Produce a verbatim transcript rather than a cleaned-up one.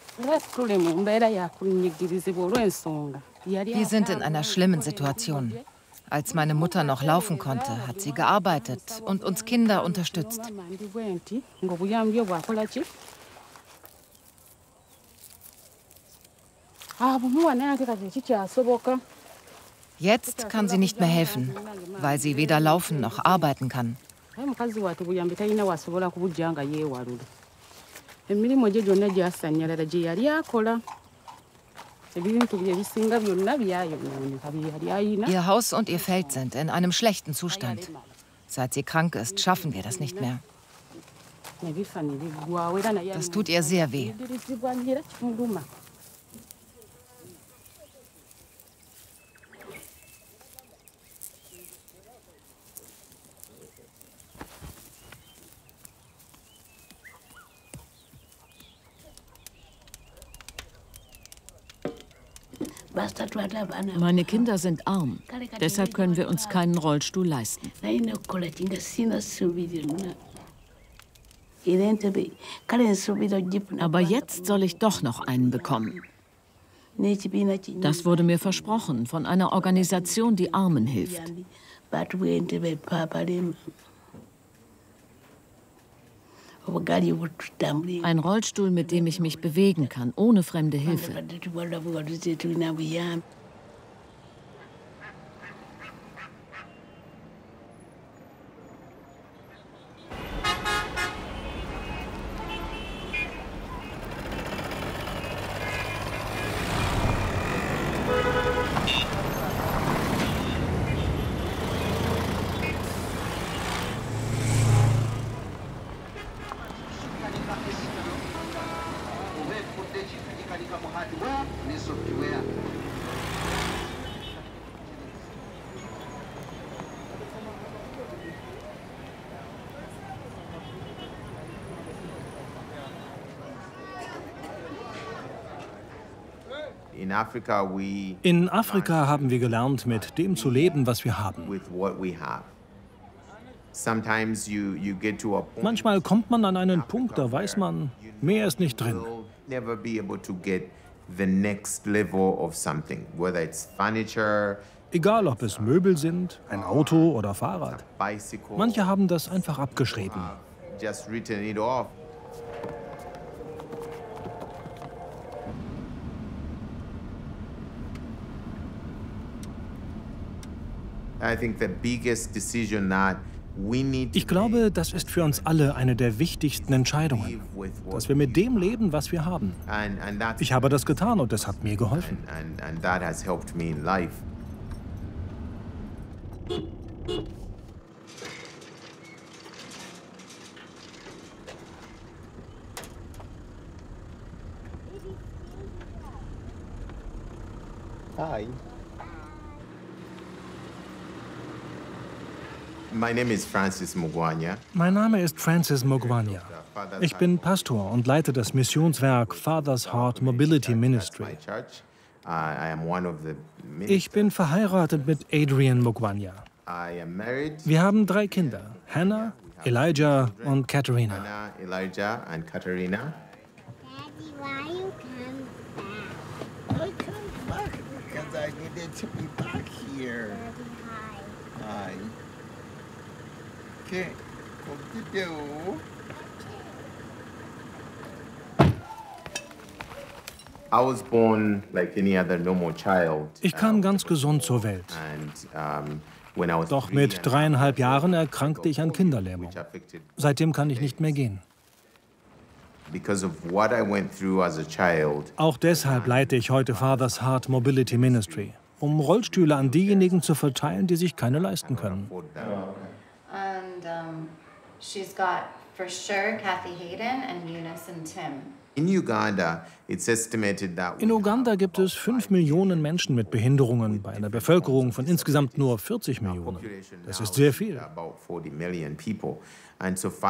Wir sind in einer schlimmen Situation. Als meine Mutter noch laufen konnte, hat sie gearbeitet und uns Kinder unterstützt. Jetzt kann sie nicht mehr helfen, weil sie weder laufen noch arbeiten kann. Ihr Haus und ihr Feld sind in einem schlechten Zustand. Seit sie krank ist, schaffen wir das nicht mehr. Das tut ihr sehr weh. Meine Kinder sind arm, deshalb können wir uns keinen Rollstuhl leisten. Aber jetzt soll ich doch noch einen bekommen. Das wurde mir versprochen von einer Organisation, die Armen hilft. Ein Rollstuhl, mit dem ich mich bewegen kann, ohne fremde Hilfe. In Afrika haben wir gelernt, mit dem zu leben, was wir haben. Manchmal kommt man an einen Punkt, da weiß man, mehr ist nicht drin. Egal, ob es Möbel sind, ein Auto oder Fahrrad. Manche haben das einfach abgeschrieben. Ich glaube, das ist für uns alle eine der wichtigsten Entscheidungen, dass wir mit dem leben, was wir haben. Ich habe das getan und es hat mir geholfen. Hi. Mein Name ist Francis Mugwanya. Mein Name ist Francis Mugwanya. Ich bin Pastor und leite das Missionswerk Father's Heart Mobility Ministry. Ich bin verheiratet mit Adrian Mugwanya. Wir haben drei Kinder, Hannah, Elijah und Katharina. Elijah and Katharina. Daddy, why you come back? I come back because I needed to be back here. Daddy, hi. Hi. Okay, what to do? I was born like any other normal child. Ich kam ganz gesund zur Welt. Doch mit dreieinhalb Jahren erkrankte ich an Kinderlähmung. Seitdem kann ich nicht mehr gehen. Auch deshalb leite ich heute Father's Heart Mobility Ministry, um Rollstühle an diejenigen zu verteilen, die sich keine leisten können. And um, she's got for sure Kathy Hayden and Eunice and Tim. In Uganda, it's estimated that In Uganda gibt es fünf Millionen Menschen mit Behinderungen bei einer Bevölkerung von insgesamt nur vierzig Millionen. Das ist sehr viel.